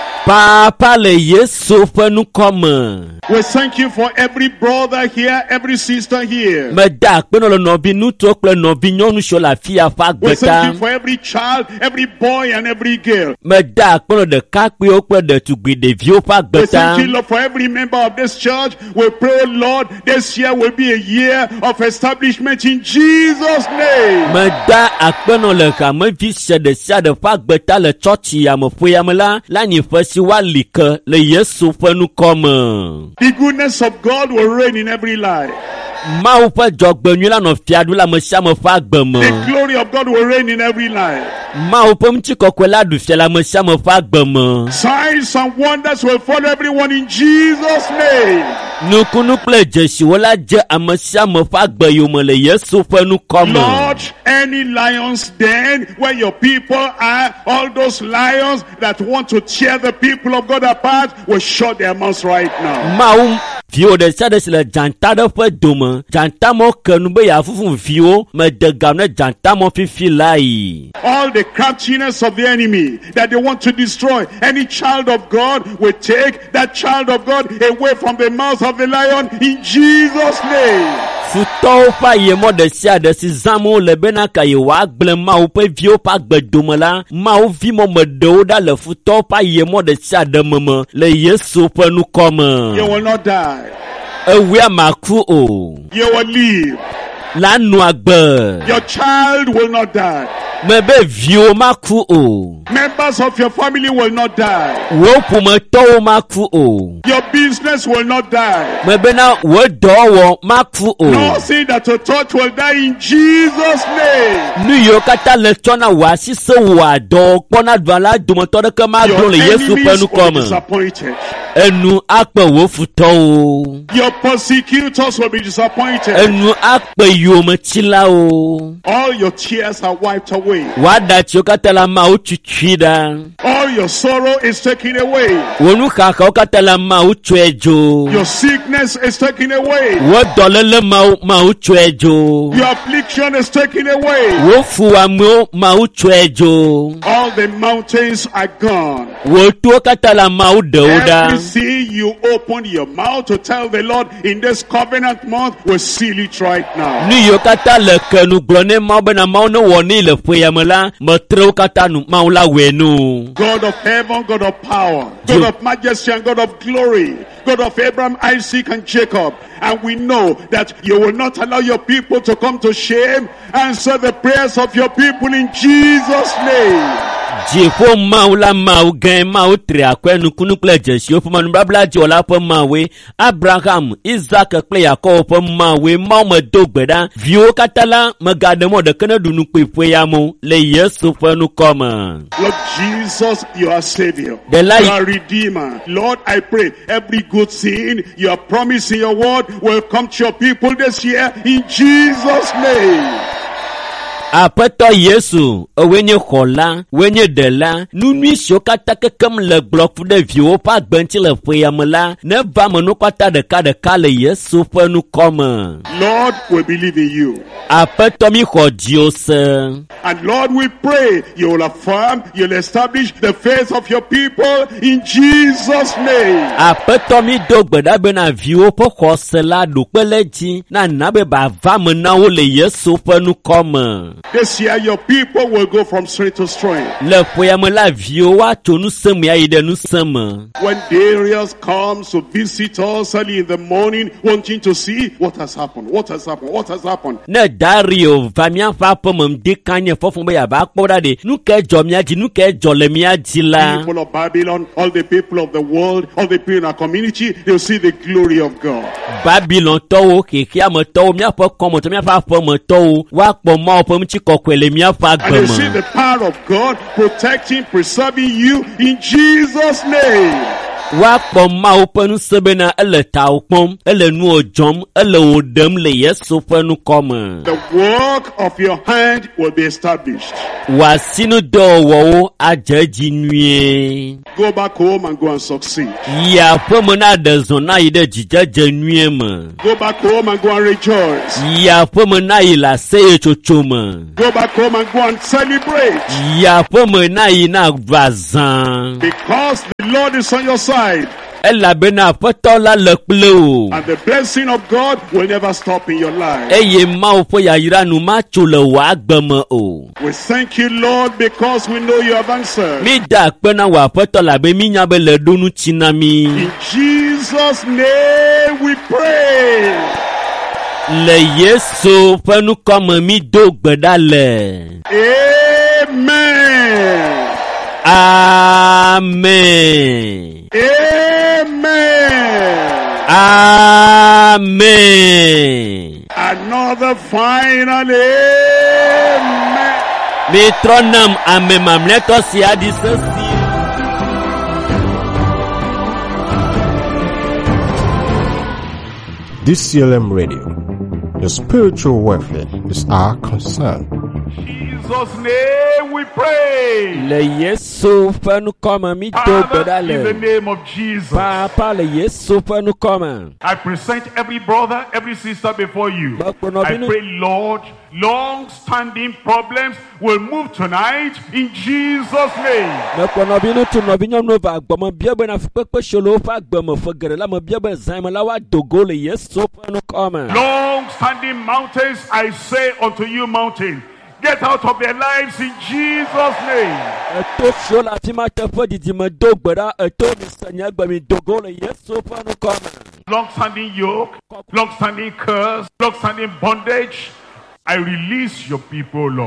Papa le Yesu ƒe nukɔme. we thank you for every brother here, every sister here. Meda akpenɔ le nɔvi ŋutsuwo kple nɔvi nyɔnu siwo le afi ya ƒe We thank you agbeta. for every child, every boy and every girl. Meda akpenɔ ɖekakpuiwo kple ɖetugbui ɖeviwo ƒe We thank you, agbeta. Lord, for every member of this church. We pray, Lord, this year will be a year of establishment in Jesus' name. Meda akpenɔ le hamevi sia ɖe sia ɖe ƒe agbeta le tsɔtsi yameƒoyame la le anyiƒe si woali ke le Yesu ƒe nukɔme. The goodness of God will reign in every life. Mawu ƒe dzɔgbenyui la nɔ fia ɖu le ame sia ame ƒe agbe me. The glory of God will reign in every life. Mawu ƒe ŋutikɔkɔe la ɖu fia le ame sia ame ƒe agbe me. Signs and wonders will follow everyone in Jesus' name. Nukunu kple dzesiwo la dze ame sia ame ƒe agbe yome le Yesu ƒe nukɔme. Lord, any lions den where your people are, all those lions that want to tear the people of God apart will shut their mouths right now. Mawu viwo ɖe sia ɖe si le dzanta ɖe ƒe dome. Dzanta mɔ ke nu be yeafufu viwo mede gam ne dzanta mɔ fifi la yi. All the craftiness of the enemy that they want to destroy, any child of God will take that child of God away from the mouth of the lion in Jesus' name. Futɔwo ƒe ayemɔ ɖe sia ɖe si zãm wole bena ka yewoagblẽ Mawu ƒe viwo ƒe agbedome la, Mawu vi mɔmeɖewo ɖa le futɔwo ƒe ayemɔ ɖe sia ɖe me me le Yesu ƒe You nukɔme. will not die. Ewia maku o. You will live. La nu agbe. Your child will not die. Mebe viwo maku o. Members of your family will not die. Wo ƒometɔwo maku o. Your business will not die. Mebe na wo dɔwɔwɔ maku o. Nothing that you touch will die in Jesus' name. Nu yiwo katã le tsɔ na wò asi se wò adɔ kpɔna ɖua la dometɔ ɖeke magblɔ Your le Yesu ƒe enemies will be nukɔme. disappointed. Enu akpe wo futɔwo. Your persecutors will be disappointed. Enu akpe yometsilawo. All your tears are wiped away. Woaɖatsiwo katã le ameawo tutui ɖa. All your sorrow is taken away. Wo nuxaxawo katã le ameawo tsɔe dzo. Your sickness is taken away. Wo dɔléle mawo mawo tsɔe dzo. Your affliction is taken away. Wo fu amewo mawo tsɔe dzo. All the mountains are gone. Wo towo katã le ameawo ɖewo ɖa. Everything you open your mouth to tell the Lord in this covenant month, will seal it right now. Nu yiwo katã le kenu gblɔ ne Mawu bena Mawu ne wɔ nɛ le ƒeame la, metre wo katã nu Mawu la wɔe nu. God of heaven, God of power, God of majesty and God of glory, God of Abraham, Isaac and Jacob. And we know that you will not allow your people to come to shame. Answer the prayers of your people in Jesus' name. Dziƒo Mawu la Mawu gã Mawu tri akɔe nukunu kple dzesiwo ƒe nubabla dziwɔla ƒe Mawue, Abraham, Isaac kple Yakob ƒe Mawue, Mawu me do gbe ɖa viwo katã la megaɖe mɔ ɖeke ne ɖu nukpui ƒeame le Yesu ƒe nukɔme. Lord Jesus, you are Savior. The You light. are Redeemer. Lord, I pray every good thing you are promising your word will come to your people this year in Jesus' name. Apeto Yesu, wenye kola, wenye dela, nunui shokata kekem le blok de viwo pa gbenti le feyamela, ne va menu kwata de ka de ka le Yesu pe nu kome. Lord, we believe in you. Apeto mi ko diose. And Lord, we pray you will affirm, you'll establish the faith of your people in Jesus' name. Apeto mi do gbeda be na viwo po ko sela do pele ji na nabe ba va mena wo le Yesu pe nu kome. This year your people will go from strength to strength. Le feyamela viwo wa to nu sem ya ide nu sem. When Darius comes to visit us early in the morning, wanting to see what has happened, what has happened, what has happened. Ne Dario va mia fa po mem de kanye fofo be ya ba kpoda de nu ke jo mia ji nu ke jo le mia ji la. People of Babylon, all the people of the world, all the people in our community, they'll see the glory of God. Babylon to ke kia mo to mia po komo to mia fa po mo to wa po mo po mi chi kokwele mia fa And they see the power of God protecting, preserving you in Jesus' name. Wa po ma openu sebena ele ta opom ele nu ojom ele odem le Yesu penu kome. The work of your hand will be established. Wa sinu do wo ajeji nwie. Go back home and go and succeed. Ya po mo na de zona ide jijeje nwie me. Go back home and go and rejoice. Ya po mo na ila seye chochoma. Go back home and go and celebrate. Ya po mo na ina vazan. Because the Lord is on your side. Ela bena poto la lekple. And the blessing of God will never stop in your life. Eye ma opo ya ira nu ma chule wa agbeme o. We thank you, Lord, because we know you have answered. Mi da pena wa poto la be mi nya be le donu chinami. In Jesus' name we pray. Le Yesu penu kome mi do gbeda le. Amen. Amen. Amen. Amen. Another final amen. Metronome amemam let us hear this. D C L M Radio, your spiritual welfare is our concern. In Jesus' name we pray. Le Yesu penu kome mi do gbeda Father, in the le. name of Jesus, Papa le Yesu penu kome. I present every brother, every sister before you. I Bakponobinu. pray, Lord, long-standing problems will move tonight in Jesus' name. Mekwana binu tu no binyo no va gbomo biebe na fpepe sholo fa gbomo fogere la mo biebe zaima la wa dogo le Yesu penu kome. Long-standing mountains, I say unto you, mountain, get out of their lives in Jesus' name. Eto shola fi ma te fo didi me do gbeda eto mi sanya gbe mi dogo le Yesu penu kome. Long-standing yoke, long-standing curse, long-standing bondage, I release your people, Lord.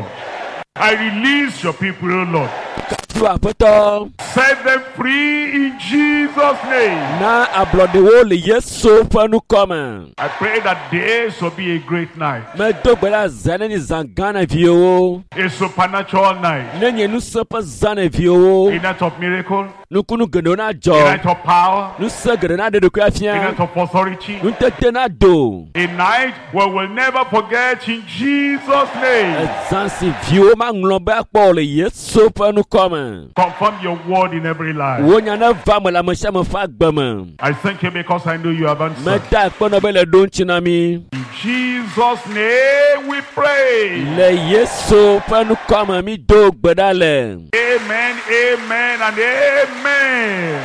I release your people, Lord. Tu apeto Set them free in Jesus' name. na ablode wo le Yesu penu kome. I pray that this will be a great night, Me do gbeda zane ni zangana vio. a supernatural night, Nenye nu sepa zane vio. a night of miracle, Nukunu gendo na a jo. night of power, Nu se gede na de de a kwafia. night of authority, Nu tete na do. a night where we'll never forget in Jesus' name. Zansi vio ma nglobe akpo le Yesu penu kome. Confirm your word in every life. Wonya na va me la me sha me fa gbeme. I thank you because I know you have answered. Meta kpono be le don chinami. In Jesus' name we pray. Le Yesu penu kome mi do gbeda le. Amen, amen, and amen.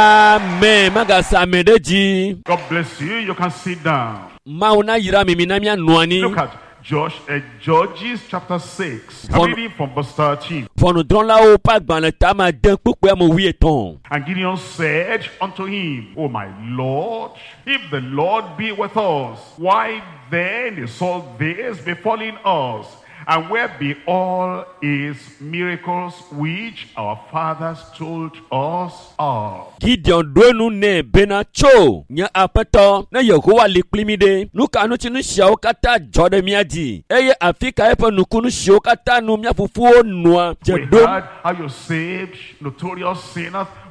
Amen. Magasa medeji. God bless you. You can sit down. Mauna yira mi minami anuani. Look at Josh, uh, Judges chapter six. I'm Fon- reading from verse thirteen. Fonu don la o pa gban le ta ma den pupe mo wi eton. And Gideon said unto him, O my Lord, if the Lord be with us, why then is all this befalling us? And where be all his miracles which our fathers told us of? Gideon dwenu ne bena cho. Nya apeto na Yehowa liklimide. Nuka nu chinu shao kata jode miaji. Eye Afrika epo nukunu shao kata nu mia fufuo nua. We Jedom. heard how you saved notorious sinners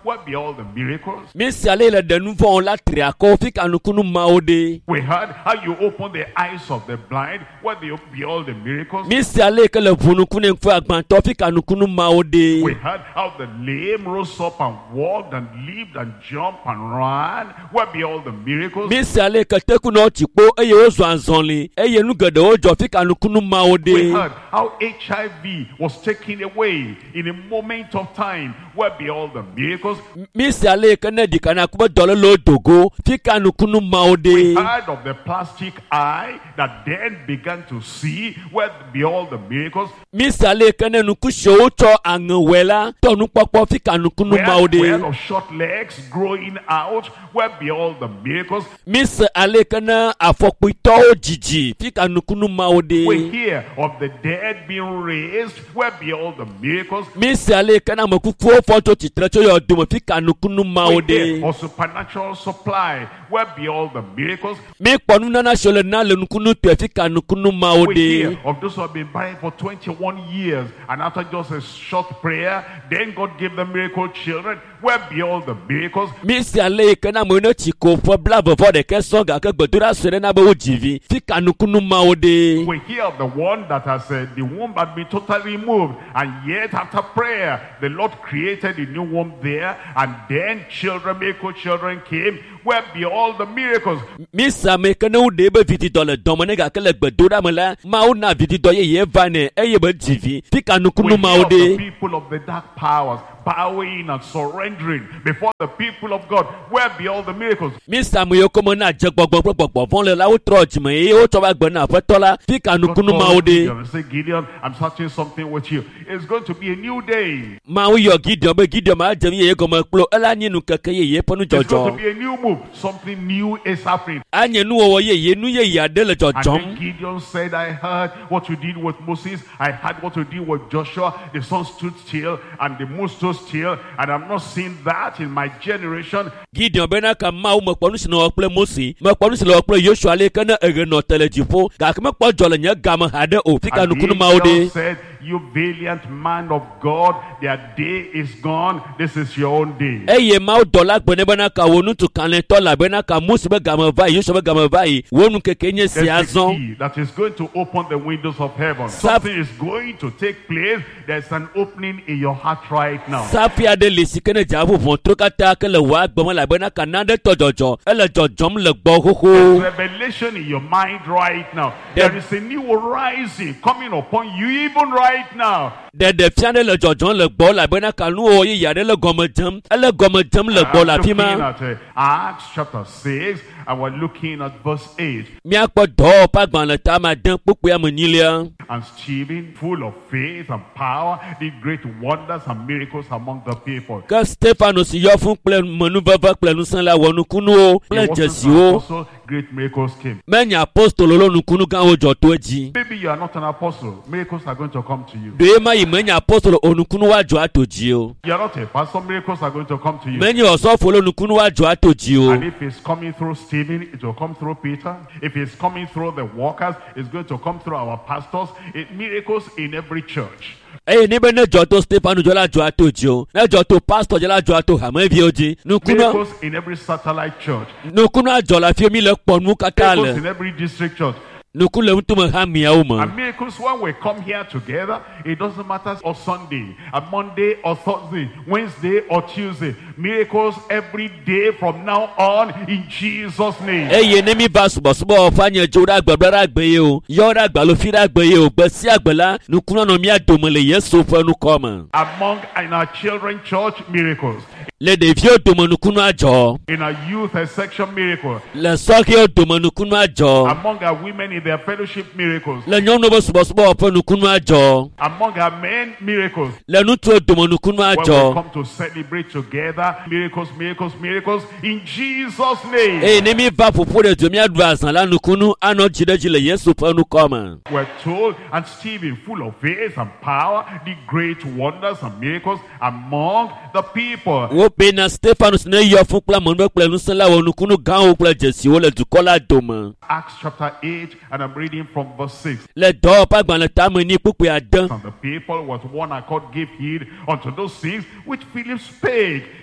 What be all the miracles? Misi ale le denu fo la triako fi kanukunu maode. We heard how you open the eyes of the blind. What be all the miracles? Misi ale ke le vunukunu fo agbanto fi kanukunu maode. We heard how the lame rose up and walked and leaped and jumped and ran. What be all the miracles? Misi ale ke teku no chipo eye o zo anzonli eye nu gede o jo fi kanukunu maode. We heard how H I V was taken away in a moment of time. What be all the miracles? Misi ale ke ne dikana kuba dole lo dogo fi kanukunu maode. We heard of the plastic eye that then began to see. What be all the miracles? Misi ale ke ne nu kusho cho angwela to nu popo fi kanukunu maode. We heard of short legs growing out. What be all the miracles? Misi ale ke ne afokpito jiji fi kanukunu maode. We hear of the dead being raised. What be all the miracles? Misi ale ke na mokufu foto titrecho yo dumo fi kanukunu maode. We hear of supernatural supply. What be all the miracles? Me ponu nana shole na le nukunu tu fi kanukunu We maode. hear of those who have been barren for twenty-one years, and after just a short prayer, then God gave them miracle children. Where be all the miracles? Misi ale ke na mo no chiko fo blavo fo de ke songa ke gbedura sere na be ojivi fi kanukunu maode. We hear of the one that has uh, the womb had been totally removed, and yet after prayer, the Lord created a new womb there, and then children, miracle children came. Where be all the miracles? Misa me ke no de be viti dole domone ga ke le gbedura me la ma o na viti do ye ye vane eye be jivi fi kanukunu We hear of the maode. people of the dark powers bowing and surrendering before the people of God. Where be all the miracles? Misa mo yo komo na je gbogbo gbogbo fon le la o troj me e o to ba gbe na fe tola fi God kanukunu called maode. Gideon and say, Gideon, I'm starting something with you. It's going to be a new day. Ma o yo Gideon be Gideon ma je ye go mo plo ela ni nu keke ye ye ponu It's going to jojo. be a new move. Something new is happening. Anye nu wo ye ye nu ye ya de le And then jojom. Gideon said, I heard what you did with Moses. I heard what you did with Joshua. The sun stood still and the moon stood still. And I'm not seeing that in my generation. Gideon be na ka ma o mo ponu sino okple Moses, mo ponu sino okple Joshua le kana ege no telejipo. Ga ke mo po jole nya ga ma hade o fi And kanukunu the maode. angel said, you valiant man of God, their day is gone. This is your own day. Eye ma o dola gbe ne be na ka wonu tu kan le to la be na ka Moses be ga ma vai, Joshua be ga ma vai. Wonu keke nye si There's a azon. key that is going to open the windows of heaven. Sap- Something is going to take place. There's an opening in your heart right now. Safi ade le sikene javu von trokata ke le wa gbe mo la be na ka na de to jojo. Ele jojom le gbo There's hoho. revelation in your mind right now. There- There is a new horizon coming upon you even right now. De de fiane le jojom le gbo la be na ka nu o ye ya de le gomo jam. Ele gomo jam le gbo la I'm fi looking ma. at uh, Acts chapter six, and we're looking at verse eight. Mi akpo do pa gban le ta ma den pupu ya mo nilia. And Stephen, full of faith and power, did great wonders and miracles among the people. Ke Stephanus yo fun ple monu vava ple nu san la wonu kunu o He ple wasn't jesi an o. apostle, great miracles came. Menya apostolo lo nu kunu kan o jo to eji. Maybe you are not an apostle. Miracles are going to come to you. Do ma yi menya apostolo onu kunu wa jo atoji o. You are not a pastor. Miracles are going to come to you. Menya osofo lo nu kunu wa jo atoji o. And if it's coming through Stephen, it will come through Peter. If it's coming through the workers, it's going to come through our pastors. It, miracles in every church. Eye ni be ne jo to Stephanus jo la jo atoji o. Na jo to pastor jo la jo ato ha me vi oji. Nu kunu Miracles in every satellite church. nu kunu ajo la fi mi le ponu kaka Miracles in le. every district church. Nu kunu le mtu ha mi ya o mo. And miracles when we come here together, it doesn't matter on Sunday, on Monday or Thursday, Wednesday or Tuesday. Miracles every day from now on in Jesus' name. Eye ni mi ba subo subo fanye jo ra gbe ra gbe ye o. Yo ra gba lo fi ra gbe ye o. Gbe si agbela nu kunu no mi adomo le Yesu fe nu ko mo. Among in our children church, miracles. Le devi o domo nu kunu ajo. In our youth uh, section, miracle. Le soki o domo nu kunu ajo. Among our women in their fellowship, miracles. Le nyɔnu be subɔsubɔ ƒe nukunu adzɔ. Among our men, miracles. Le ŋutsuwo dome nukunu When we adzɔ. come to celebrate together, miracles, miracles, miracles, in Jesus' name. Eye ne mi va ƒoƒu ɖe du miaɖu azã la nukunu anɔ dzi ɖe dzi le Yesu ƒe nukɔme. We're told, and Stephen, full of faith and power, did great wonders and miracles among the people. Wo be na Stefanus ne yɔ fún kple amenu kple ŋusẽ la wɔ nukunu gãwo kple dzesiwo le dukɔ la dome. Acts chapter eight, and I'm reading from verse six. Le dɔwɔƒe agbalẽ tame ni kpukpui ade. And the people with one accord gave heed unto those things which Philip spake,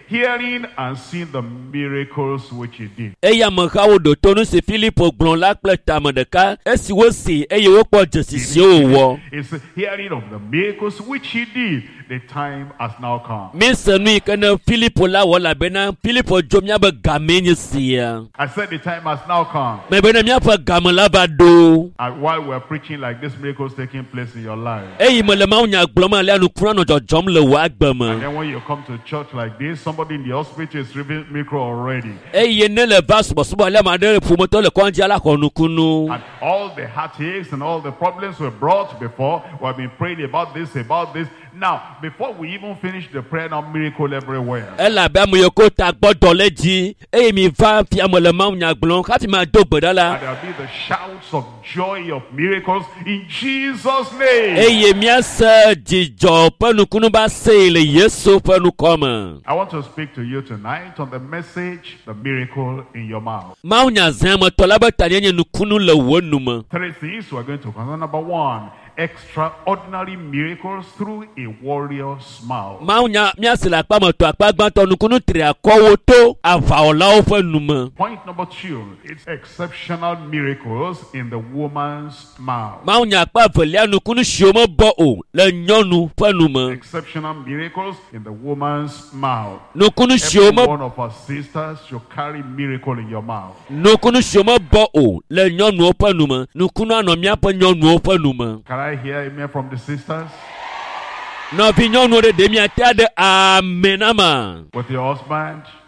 hearing and seeing the miracles which he did. Eya mekawo do tonu se Philipo glon la kple tame deka esi wo si eye wo kpo jesisi o wo. It's hearing of the miracles which he did. The time has now come. Mi senu ikene Philipo la wala bena Philipo jomya be game ni sia. I said the time has now come. Me bena mia fa game la ba do. And while we're preaching like this, miracles taking place in your life. Eyi me le ma unya gloma le anu kura no jojom le wa gbema. And then when you come to church like this, somebody in the hospital is receiving miracle already. Eyi ne le vas bo so le ma de fumoto le konji ala konukunu. And all the heartaches and all the problems were brought before. We have been praying about this, about this. Now, before we even finish the prayer, now miracle everywhere. Ela ba mu yoko ta gbodo leji. Eyi mi va fi amole ma unya glon ka fi ma do gbodala. And there'll be the shouts of joy of miracles in Jesus' name. Eyi mi asa jijo penukunu ba se le Yesu penu koma. I want to speak to you tonight on the message, the miracle in your mouth. Ma unya zema to la ba tani nye nukunu le wonuma. Three things we're going to consider. Number one, extraordinary miracles through a warrior's mouth. Ma unya mi asila pa mo to apagban to nukunu tri akowo to ava ola o fenuma. Point number two, it's exceptional miracles in the woman's mouth. Ma unya pa velia nukunu shiomo bo o le nyonu fenuma. Exceptional miracles in the woman's mouth. Nukunu Every shiomo one of our sisters should carry miracle in your mouth. nukunu shiomo bo o le nyonu o fenuma. Nukunu ano mi apa nyonu o fenuma. Can I hear amen from the sisters? No bi nyonu de demi ate de amenama. With your husband,